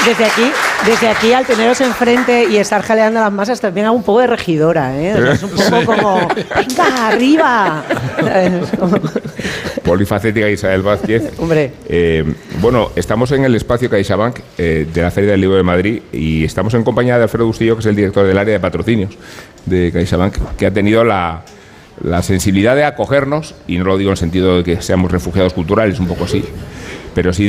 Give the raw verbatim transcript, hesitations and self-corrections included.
desde aquí, desde aquí, al teneros enfrente y estar jaleando las masas, también hago un poco de regidora, ¿eh? O sea, es un poco Sí. como, ¡venga, arriba! ¿Sabes? Como- Polifacética Isabel Vázquez. Hombre. Eh, bueno, estamos en el espacio CaixaBank eh, de la Feria del Libro de Madrid y estamos en compañía de Alfredo Bustillo, que es el director del área de patrocinios de CaixaBank, que ha tenido la, la sensibilidad de acogernos, y no lo digo en el sentido de que seamos refugiados culturales, un poco sí, pero sí